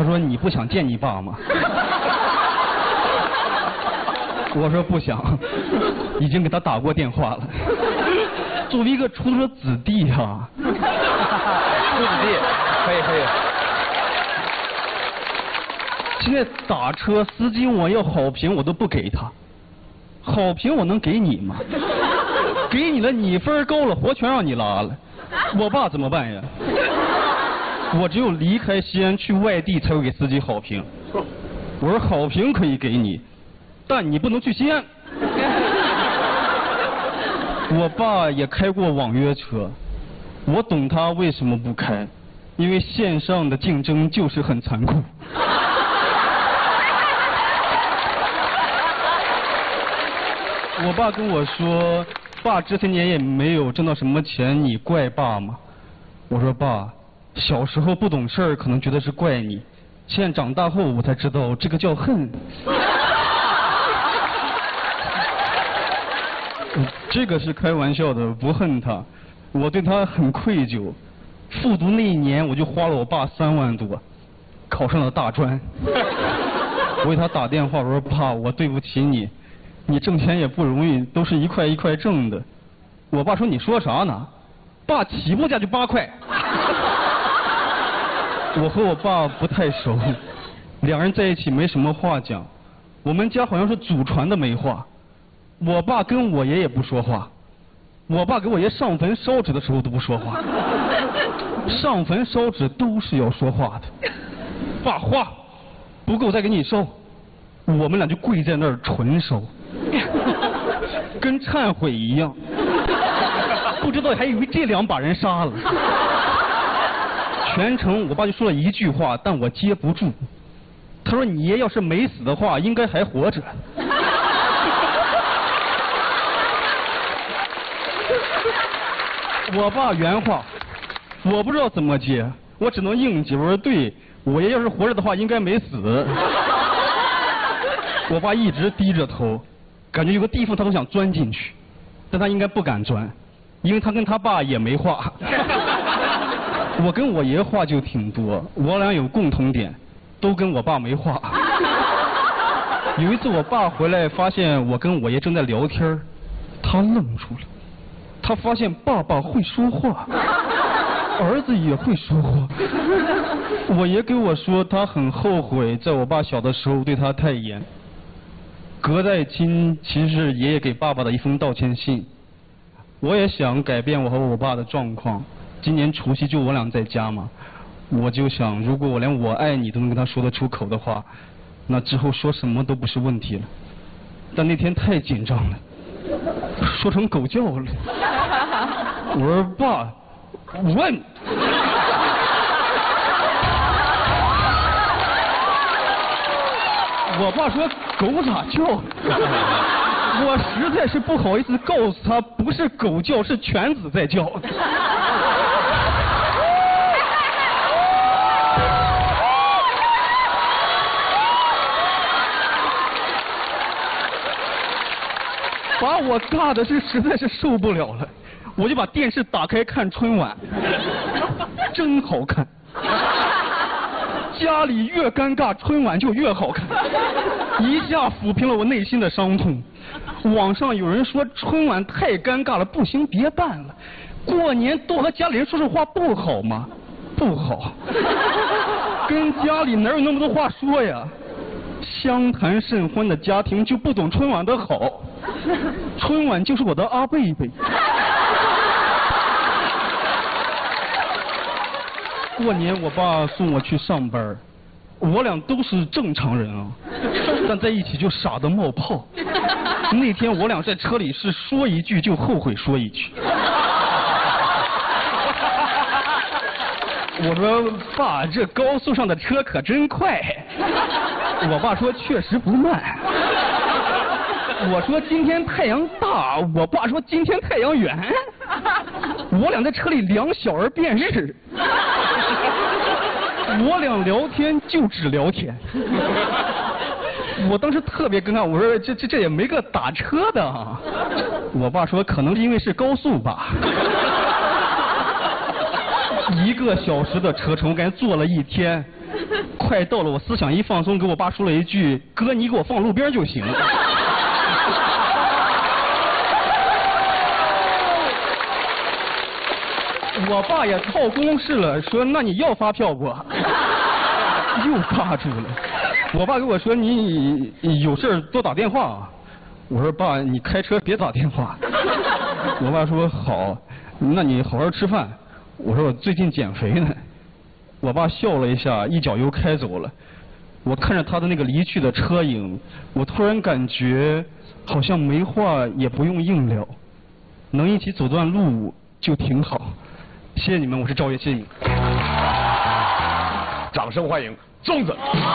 他说你不想见你爸吗？我说不想，已经给他打过电话了。作为一个出租车子弟啊， 出子弟，可以。 现在打车司机我要好评我都不给他，好评我能给你吗？给你了你分高了，活全让你拉了，我爸怎么办呀？我只有离开西安去外地才会给司机好评。我说好评可以给你，但你不能去西安。我爸也开过网约车，我懂他为什么不开，因为线上的竞争就是很残酷。我爸跟我说，爸这些年也没有挣到什么钱，你怪爸吗？我说爸，小时候不懂事儿，可能觉得是怪你，现在长大后我才知道这个叫恨。这个是开玩笑的，不恨他，我对他很愧疚。复读那一年我就花了我爸3万多，考上了大专。我给他打电话，我说爸，我对不起你，你挣钱也不容易，都是一块一块挣的。我爸说你说啥呢？爸起步价就8块。我和我爸不太熟，两人在一起没什么话讲。我们家好像是祖传的没话。我爸跟我爷爷不说话，我爸给我爷上坟烧纸的时候都不说话。上坟烧纸都是要说话的。爸花不够再给你烧，我们俩就跪在那儿纯烧，跟忏悔一样。不知道还以为这2把人杀了。全程我爸就说了一句话，但我接不住。他说你爷要是没死的话，应该还活着。我爸原话，我不知道怎么接，我只能硬接。我说对，我爷要是活着的话，应该没死。我爸一直低着头，感觉有个地方他都想钻进去，但他应该不敢钻，因为他跟他爸也没话。我跟我爷话就挺多，我俩有共同点，都跟我爸没话。有一次我爸回来发现我跟我爷正在聊天，他愣住了。他发现爸爸会说话，儿子也会说话。我爷给我说，他很后悔在我爸小的时候对他太严。隔代亲其实是爷爷给爸爸的一封道歉信。我也想改变我和我爸的状况。今年除夕就我俩在家嘛，我就想，如果我连我爱你都能跟他说得出口的话，那之后说什么都不是问题了。但那天太紧张了，说成狗叫了。我说爸，问。我爸说狗咋叫？我实在是不好意思告诉他，不是狗叫，是犬子在叫。把我尬的是实在是受不了了，我就把电视打开看春晚，真好看。家里越尴尬，春晚就越好看，一下抚平了我内心的伤痛。网上有人说春晚太尴尬了，不行别办了，过年多和家里人说说话不好吗？不好，跟家里哪有那么多话说呀？相谈甚欢的家庭就不懂春晚的好，春晚就是我的阿贝贝。过年我爸送我去上班，我俩都是正常人啊，但在一起就傻得冒泡。那天我俩在车里是说一句就后悔说一句。我说爸，这高速上的车可真快。我爸说确实不慢。我说今天太阳大，我爸说今天太阳圆。我俩在车里2小而变日。我俩聊天就只聊天。我当时特别尴尬，我说这也没个打车的啊。我爸说可能是因为是高速吧。1个小时的车程，我感觉坐了1天。 快到了，我思想一放松，给我爸说了一句：“哥，你给我放路边就行。”我爸也套公式了，说：“那你要发票不？”又尬住了。我爸跟我说：“你有事多打电话啊。”我说：“爸，你开车别打电话。”我爸说：“好，那你好好吃饭。”我说：“我最近减肥呢。”我爸笑了一下，一脚油开走了。我看着他的那个离去的车影，我突然感觉好像没话也不用硬聊，能一起走段路就挺好。谢谢你们，我是赵月，谢谢你。 掌声欢迎粽子。